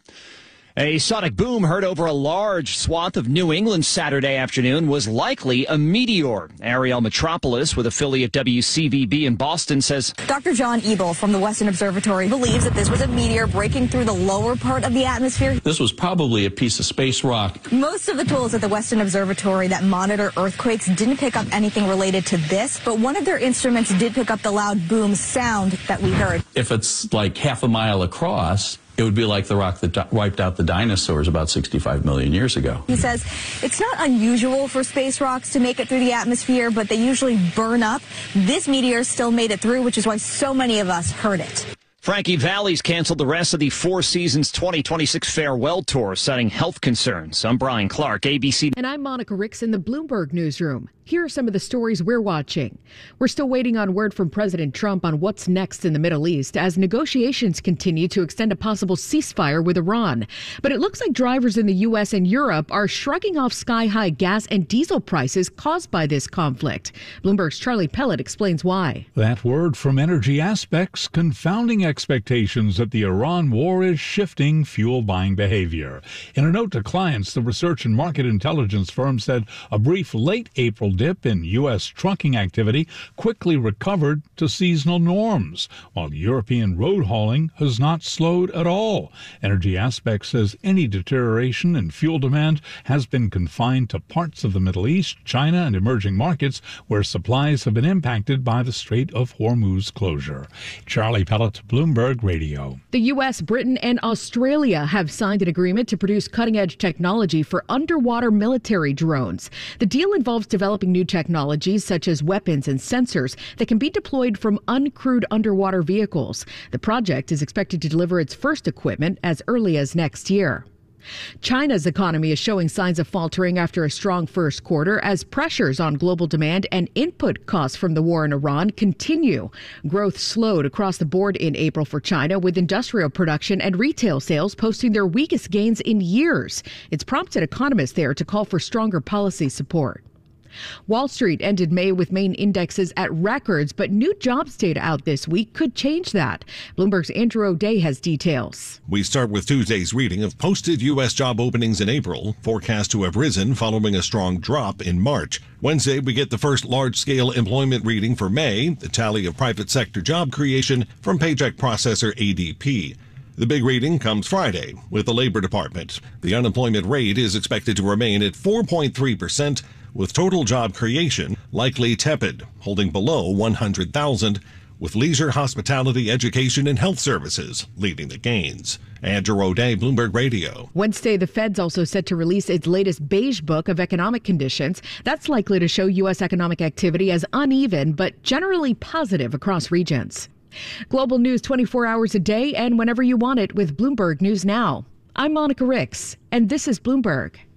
A sonic boom heard over a large swath of New England Saturday afternoon was likely a meteor. Ariel Metropolis, with affiliate W C V B in Boston, says Doctor John Ebel from the Weston Observatory believes that this was a meteor breaking through the lower part of the atmosphere. This was probably a piece of space rock. Most of the tools at the Weston Observatory that monitor earthquakes didn't pick up anything related to this, but one of their instruments did pick up the loud boom sound that we heard. If it's like half a mile across, it would be like the rock that di- wiped out the dinosaurs about sixty-five million years ago. He says it's not unusual for space rocks to make it through the atmosphere, but they usually burn up. This meteor still made it through, which is why so many of us heard it. Frankie Valli's canceled the rest of the Four Seasons twenty twenty-six farewell tour, citing health concerns. I'm Brian Clark, A B C. And I'm Monica Ricks in the Bloomberg Newsroom. Here are some of the stories we're watching. We're still waiting on word from President Trump on what's next in the Middle East as negotiations continue to extend a possible ceasefire with Iran. But it looks like drivers in the U S and Europe are shrugging off sky-high gas and diesel prices caused by this conflict. Bloomberg's Charlie Pellet explains why. That word from Energy Aspects confounding expectations that the Iran war is shifting fuel buying behavior. In a note to clients, the research and market intelligence firm said a brief late April dip in U S trucking activity quickly recovered to seasonal norms, while European road hauling has not slowed at all. Energy Aspects says any deterioration in fuel demand has been confined to parts of the Middle East, China, and emerging markets where supplies have been impacted by the Strait of Hormuz closure. Charlie Pellet, Bloomberg Radio. The U S, Britain, and Australia have signed an agreement to produce cutting-edge technology for underwater military drones. The deal involves developing new technologies such as weapons and sensors that can be deployed from uncrewed underwater vehicles. The project is expected to deliver its first equipment as early as next year. China's economy is showing signs of faltering after a strong first quarter as pressures on global demand and input costs from the war in Iran continue. Growth slowed across the board in April for China, with industrial production and retail sales posting their weakest gains in years. It's prompted economists there to call for stronger policy support. Wall Street ended May with main indexes at records, but new jobs data out this week could change that. Bloomberg's Andrew O'Day has details. We start with Tuesday's reading of posted U S job openings in April, forecast to have risen following a strong drop in March. Wednesday, we get the first large-scale employment reading for May, the tally of private sector job creation from paycheck processor A D P. The big reading comes Friday with the Labor Department. The unemployment rate is expected to remain at four point three percent, with total job creation likely tepid, holding below one hundred thousand, with leisure, hospitality, education, and health services leading the gains. Andrew O'Day, Bloomberg Radio. Wednesday, the Fed's also set to release its latest beige book of economic conditions. That's likely to show U S economic activity as uneven but generally positive across regions. Global news twenty-four hours a day and whenever you want it with Bloomberg News Now. I'm Monica Ricks, and this is Bloomberg.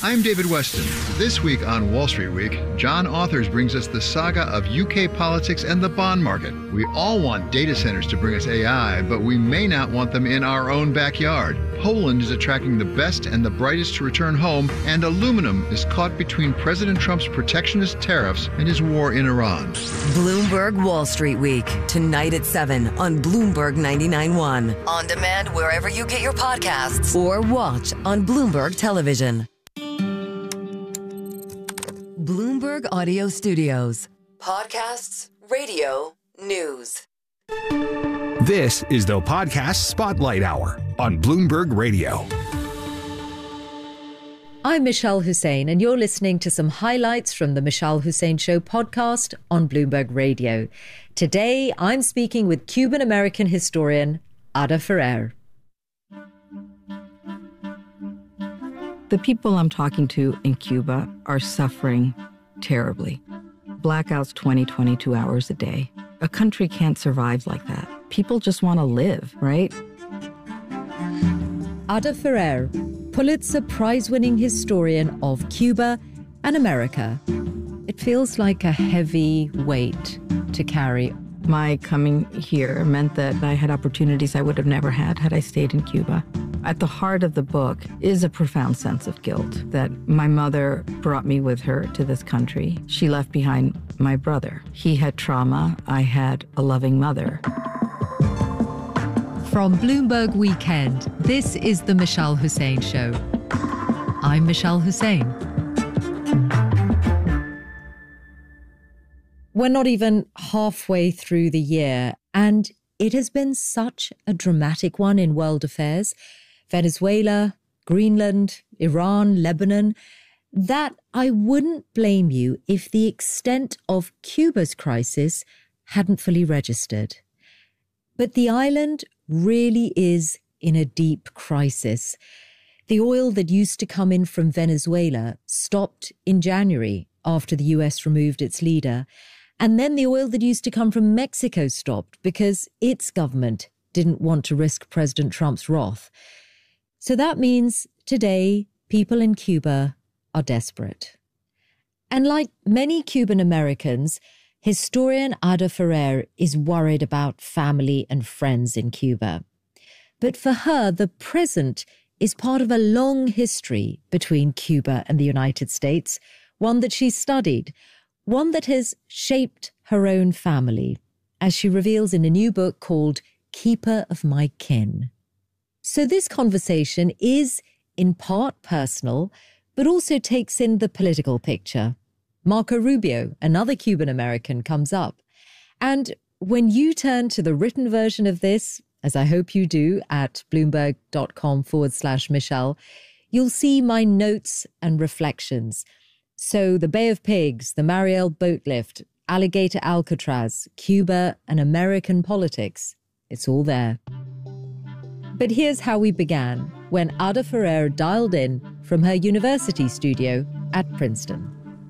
I'm David Weston. This week on Wall Street Week, John Authors brings us the saga of U K politics and the bond market. We all want data centers to bring us A I, but we may not want them in our own backyard. Poland is attracting the best and the brightest to return home, and aluminum is caught between President Trump's protectionist tariffs and his war in Iran. Bloomberg Wall Street Week, tonight at seven on Bloomberg ninety-nine point one. On demand wherever you get your podcasts or watch on Bloomberg Television. Bloomberg Audio Studios. Podcasts, radio, news. This is the Podcast Spotlight Hour on Bloomberg Radio. I'm Michelle Hussein, and you're listening to some highlights from the Michelle Hussein Show podcast on Bloomberg Radio. Today, I'm speaking with Cuban-American historian Ada Ferrer. The people I'm talking to in Cuba are suffering terribly. Blackouts twenty, twenty-two hours a day. A country can't survive like that. People just want to live, right? Ada Ferrer, Pulitzer Prize-winning historian of Cuba and America. It feels like a heavy weight to carry. My coming here meant that I had opportunities I would have never had had I stayed in Cuba. At the heart of the book is a profound sense of guilt that my mother brought me with her to this country. She left behind my brother. He had trauma. I had a loving mother. From Bloomberg Weekend, this is the Michelle Hussein Show. I'm Michelle Hussein. We're not even halfway through the year, and it has been such a dramatic one in world affairs. Venezuela, Greenland, Iran, Lebanon, that I wouldn't blame you if the extent of Cuba's crisis hadn't fully registered. But the island really is in a deep crisis. The oil that used to come in from Venezuela stopped in January after the U S removed its leader. And then the oil that used to come from Mexico stopped because its government didn't want to risk President Trump's wrath. So that means today people in Cuba are desperate. And like many Cuban Americans, historian Ada Ferrer is worried about family and friends in Cuba. But for her, the present is part of a long history between Cuba and the United States, one that she's studied, one that has shaped her own family, as she reveals in a new book called Keeper of My Kin. So this conversation is in part personal, but also takes in the political picture. Marco Rubio, another Cuban American, comes up. And when you turn to the written version of this, as I hope you do at bloomberg.com forward slash Michelle, you'll see my notes and reflections. So the Bay of Pigs, the Mariel boat lift, Alligator Alcatraz, Cuba and American politics, it's all there. But here's how we began when Ada Ferrer dialed in from her university studio at Princeton.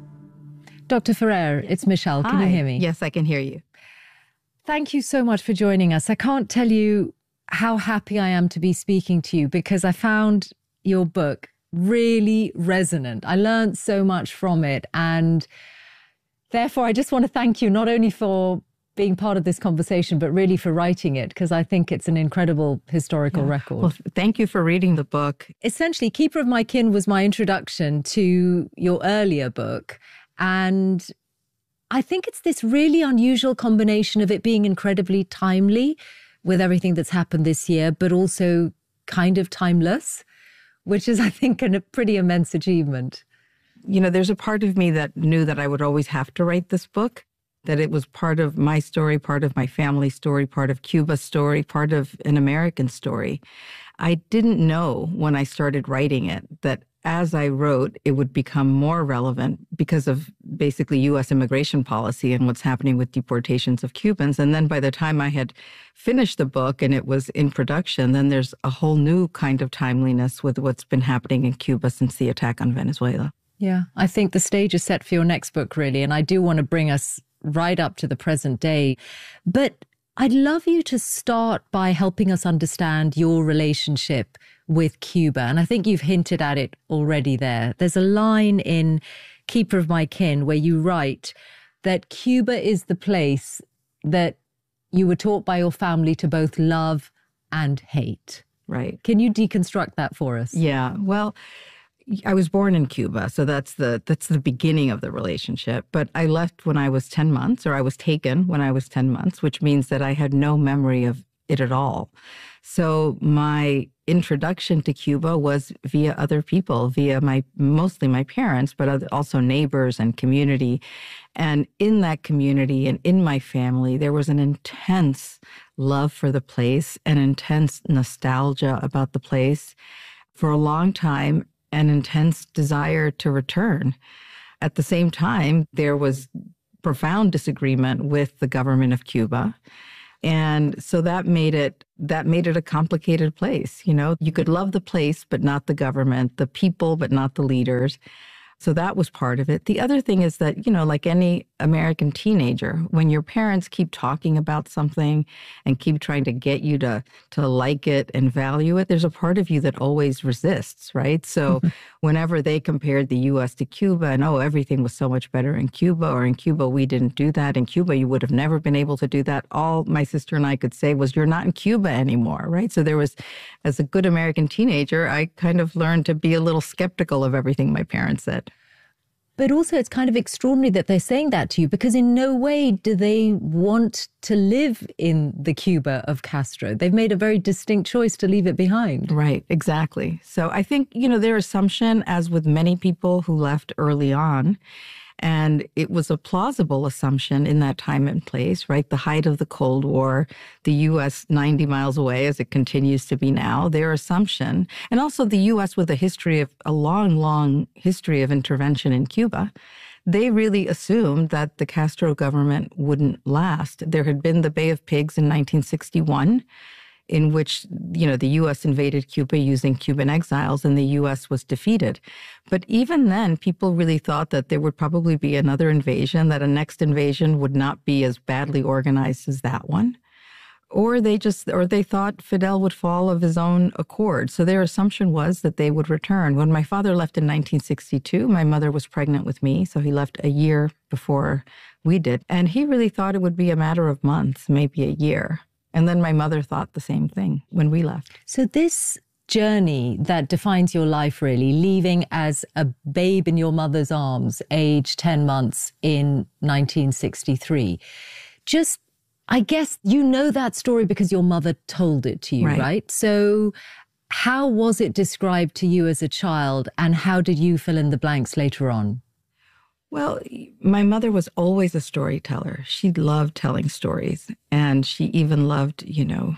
Doctor Ferrer, it's Michelle. Can Hi. you hear me? Yes, I can hear you. Thank you so much for joining us. I can't tell you how happy I am to be speaking to you because I found your book really resonant. I learned so much from it. And therefore, I just want to thank you not only for being part of this conversation, but really for writing it, because I think it's an incredible historical yeah. record. Well, thank you for reading the book. Essentially, Keeper of My Kin was my introduction to your earlier book. And I think it's this really unusual combination of it being incredibly timely with everything that's happened this year, but also kind of timeless, which is, I think, a pretty immense achievement. You know, there's a part of me that knew that I would always have to write this book, that it was part of my story, part of my family story, part of Cuba's story, part of an American story. I didn't know when I started writing it that as I wrote, it would become more relevant because of basically U S immigration policy and what's happening with deportations of Cubans. And then by the time I had finished the book and it was in production, then there's a whole new kind of timeliness with what's been happening in Cuba since the attack on Venezuela. Yeah, I think the stage is set for your next book, really. And I do want to bring us right up to the present day. But I'd love you to start by helping us understand your relationship with Cuba, and I think you've hinted at it already there. There's a line in Keeper of My Kin where you write that Cuba is the place that you were taught by your family to both love and hate. Right. Can you deconstruct that for us? Yeah. Well, I was born in Cuba, so that's the that's the beginning of the relationship. But I left when I was ten months, or I was taken when I was ten months, which means that I had no memory of it at all. So my introduction to Cuba was via other people, via my mostly my parents, but also neighbors and community. And in that community and in my family, there was an intense love for the place, an intense nostalgia about the place. For a long time, an intense desire to return. At the same time, there was profound disagreement with the government of Cuba. And so that made it that made it a complicated place. You know, you could love the place, but not the government, the people, but not the leaders. So that was part of it. The other thing is that, you know, like any American teenager, when your parents keep talking about something and keep trying to get you to to like it and value it, there's a part of you that always resists, right? So mm-hmm. whenever they compared the U S to Cuba and, oh, everything was so much better in Cuba, or in Cuba, we didn't do that. In Cuba, you would have never been able to do that. All my sister and I could say was, you're not in Cuba anymore, right? So there was, as a good American teenager, I kind of learned to be a little skeptical of everything my parents said. But also it's kind of extraordinary that they're saying that to you, because in no way do they want to live in the Cuba of Castro. They've made a very distinct choice to leave it behind. Right, exactly. So I think, you know, their assumption, as with many people who left early on, and it was a plausible assumption in that time and place, right? The height of the Cold War, the U S ninety miles away, as it continues to be now, their assumption, and also the U S with a history of, a long, long history of intervention in Cuba, they really assumed that the Castro government wouldn't last. There had been the Bay of Pigs in nineteen sixty-one, in which, you know, the U S invaded Cuba using Cuban exiles, and the U S was defeated. But even then, people really thought that there would probably be another invasion, that a next invasion would not be as badly organized as that one. Or they just, or they thought Fidel would fall of his own accord. So their assumption was that they would return. When my father left in nineteen sixty-two, my mother was pregnant with me, so he left a year before we did. And he really thought it would be a matter of months, maybe a year. And then my mother thought the same thing when we left. So this journey that defines your life, really, leaving as a babe in your mother's arms, age ten months in nineteen sixty-three, just, I guess you know that story because your mother told it to you, right? right? So how was it described to you as a child, and how did you fill in the blanks later on? Well, my mother was always a storyteller. She loved telling stories, and she even loved, you know,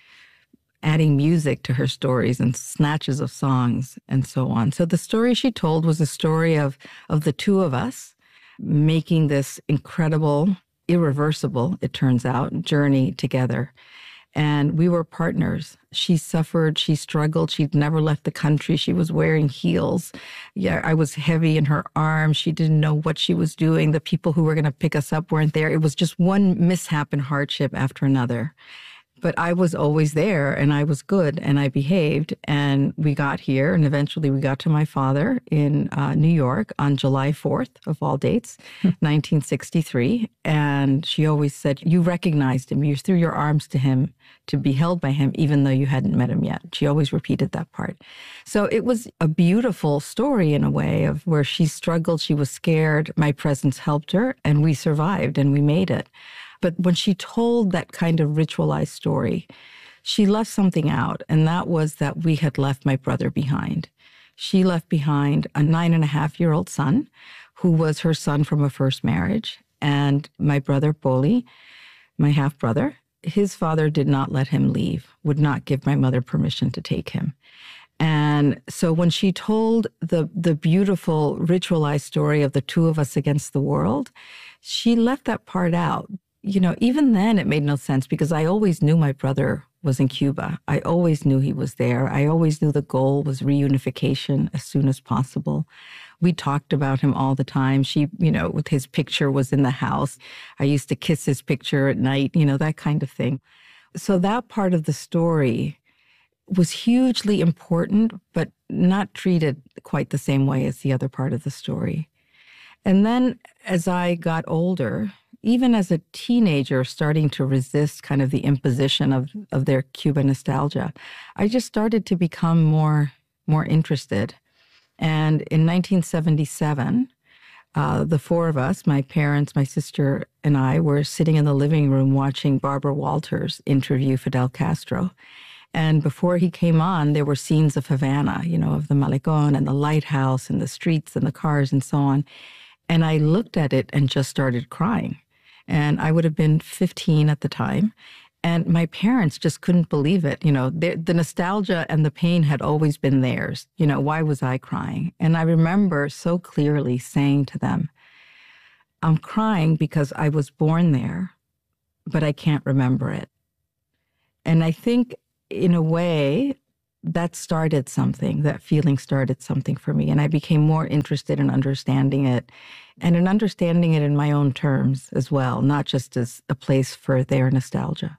adding music to her stories and snatches of songs and so on. So the story she told was a story of, of the two of us making this incredible, irreversible, it turns out, journey together. And we were partners. She suffered, she struggled, she'd never left the country. She was wearing heels. Yeah, I was heavy in her arms. She didn't know what she was doing. The people who were going to pick us up weren't there. It was just one mishap and hardship after another. But I was always there, and I was good, and I behaved, and we got here, and eventually we got to my father in uh, New York on July fourth, of all dates, nineteen sixty-three, and she always said, you recognized him, you threw your arms to him to be held by him, even though you hadn't met him yet. She always repeated that part. So it was a beautiful story in a way of where she struggled, she was scared, my presence helped her, and we survived, and we made it. But when she told that kind of ritualized story, she left something out, and that was that we had left my brother behind. She left behind a nine and a half year old son who was her son from a first marriage. And my brother, Poli, my half brother, his father did not let him leave, would not give my mother permission to take him. And so when she told the, the beautiful ritualized story of the two of us against the world, she left that part out. You know, even then it made no sense because I always knew my brother was in Cuba. I always knew he was there. I always knew the goal was reunification as soon as possible. We talked about him all the time. She, you know, with his picture was in the house. I used to kiss his picture at night, you know, that kind of thing. So that part of the story was hugely important, but not treated quite the same way as the other part of the story. And then as I got older, even as a teenager starting to resist kind of the imposition of, of their Cuba nostalgia, I just started to become more, more interested. And in nineteen seventy-seven, uh, the four of us, my parents, my sister, and I, were sitting in the living room watching Barbara Walters interview Fidel Castro. And before he came on, there were scenes of Havana, you know, of the Malecón and the lighthouse and the streets and the cars and so on. And I looked at it and just started crying. And I would have been fifteen at the time. And my parents just couldn't believe it. You know, the, the nostalgia and the pain had always been theirs. You know, why was I crying? And I remember so clearly saying to them, I'm crying because I was born there, but I can't remember it. And I think, in a way, that started something, that feeling started something for me. And I became more interested in understanding it and in understanding it in my own terms as well, not just as a place for their nostalgia.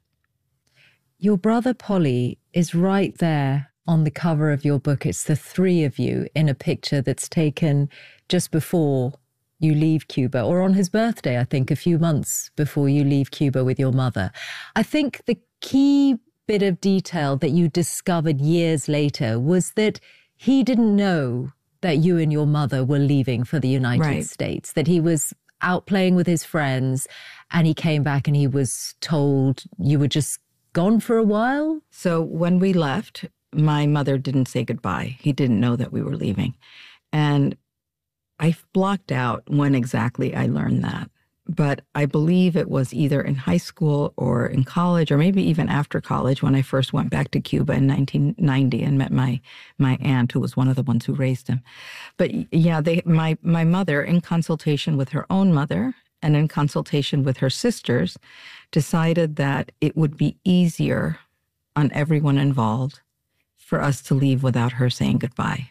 Your brother Polly is right there on the cover of your book. It's the three of you in a picture that's taken just before you leave Cuba, or on his birthday, I think, a few months before you leave Cuba with your mother. I think the key bit of detail that you discovered years later was that he didn't know that you and your mother were leaving for the United right. States, that he was out playing with his friends and he came back and he was told you were just gone for a while? So when we left, my mother didn't say goodbye. He didn't know that we were leaving. And I blocked out when exactly I learned that. But I believe it was either in high school or in college, or maybe even after college, when I first went back to Cuba in nineteen ninety and met my my aunt, who was one of the ones who raised him. But yeah, they my my mother, in consultation with her own mother and in consultation with her sisters, decided that it would be easier on everyone involved for us to leave without her saying goodbye.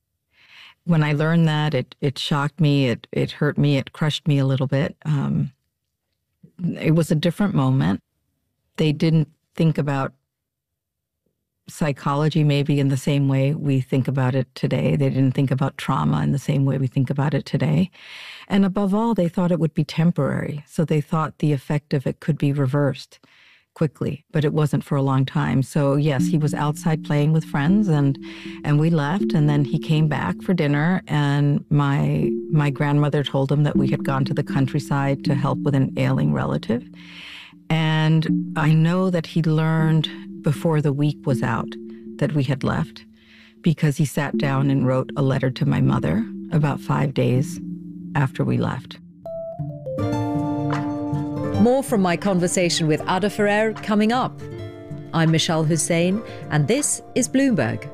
When I learned that, it it shocked me, it it hurt me, it crushed me a little bit. Um, it was a different moment. They didn't think about psychology maybe in the same way we think about it today. They didn't think about trauma in the same way we think about it today. And above all, they thought it would be temporary. So they thought the effect of it could be reversed quickly, but it wasn't for a long time. So yes, he was outside playing with friends, and and we left, and then he came back for dinner, and my my grandmother told him that we had gone to the countryside to help with an ailing relative. And I know that he learned before the week was out that we had left, because he sat down and wrote a letter to my mother about five days after we left. More from my conversation with Ada Ferrer coming up. I'm Michelle Hussein, and this is Bloomberg.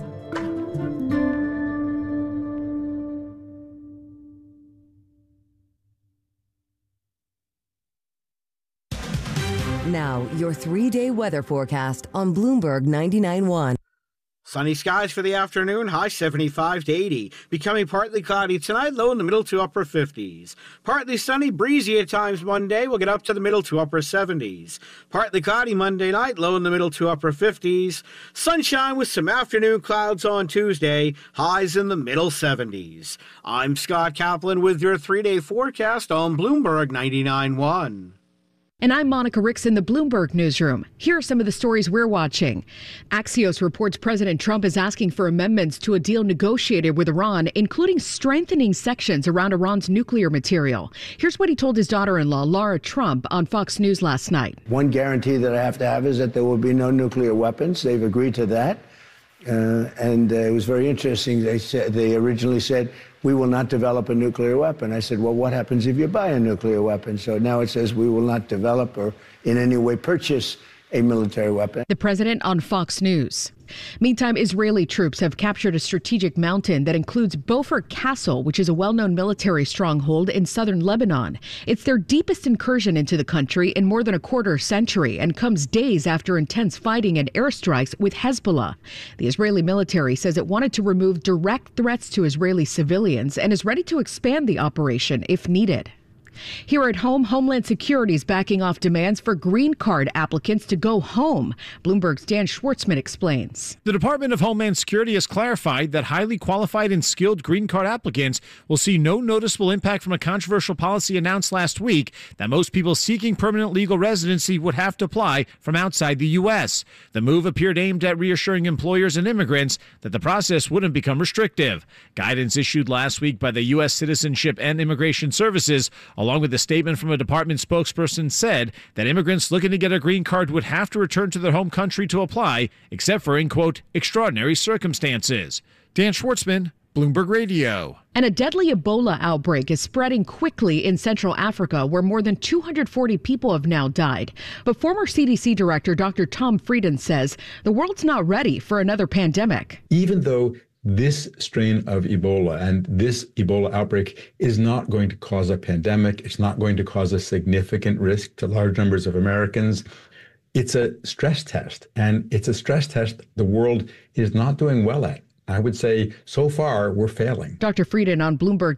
Now, your three-day weather forecast on Bloomberg ninety-nine point one. Sunny skies for the afternoon, high seventy-five to eighty. Becoming partly cloudy tonight, low in the middle to upper fifties. Partly sunny, breezy at times Monday, we'll get up to the middle to upper seventies. Partly cloudy Monday night, low in the middle to upper fifties. Sunshine with some afternoon clouds on Tuesday, highs in the middle seventies. I'm Scott Kaplan with your three-day forecast on Bloomberg ninety-nine point one. And I'm Monica Ricks in the Bloomberg Newsroom. Here are some of the stories we're watching. Axios reports President Trump is asking for amendments to a deal negotiated with Iran, including strengthening sections around Iran's nuclear material. Here's what he told his daughter-in-law, Laura Trump, on Fox News last night. One guarantee that I have to have is that there will be no nuclear weapons. They've agreed to that. Uh, and uh, it was very interesting. They said, they originally said, we will not develop a nuclear weapon. I said, well, what happens if you buy a nuclear weapon? So now it says we will not develop or in any way purchase a military weapon. The president on Fox News. Meantime, Israeli troops have captured a strategic mountain that includes Beaufort Castle, which is a well-known military stronghold in southern Lebanon. It's their deepest incursion into the country in more than a quarter century and comes days after intense fighting and airstrikes with Hezbollah. The Israeli military says it wanted to remove direct threats to Israeli civilians and is ready to expand the operation if needed. Here at home, Homeland Security is backing off demands for green card applicants to go home. Bloomberg's Dan Schwartzman explains. The Department of Homeland Security has clarified that highly qualified and skilled green card applicants will see no noticeable impact from a controversial policy announced last week that most people seeking permanent legal residency would have to apply from outside the U S. The move appeared aimed at reassuring employers and immigrants that the process wouldn't become restrictive. Guidance issued last week by the U S Citizenship and Immigration Services, along with a statement from a department spokesperson, said that immigrants looking to get a green card would have to return to their home country to apply, except for in, quote, extraordinary circumstances. Dan Schwartzman, Bloomberg Radio. And a deadly Ebola outbreak is spreading quickly in Central Africa, where more than two hundred forty people have now died. But former C D C Director Doctor Tom Frieden says the world's not ready for another pandemic. Even though this strain of Ebola and this Ebola outbreak is not going to cause a pandemic, it's not going to cause a significant risk to large numbers of Americans, it's a stress test. And it's a stress test the world is not doing well at. I would say so far we're failing. Doctor Frieden on Bloomberg